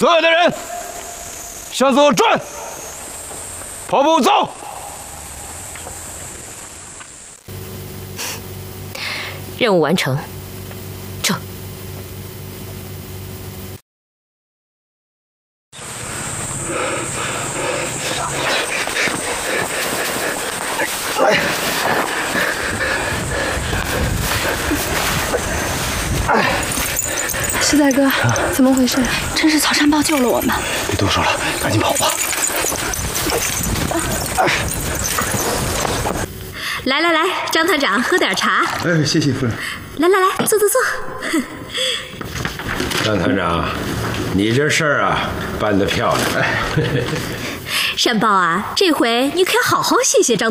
所有的人，向左转，跑步走。 任务完成，撤。 来。 石大哥，怎么回事？真是草山豹救了我们！ 别多说了，赶紧跑吧！ 来来来，张团长，喝点茶。 哎，谢谢夫人。 来来来，坐坐坐。 张团长，你这事儿啊办得漂亮。 山豹啊，这回你可要好好谢谢张。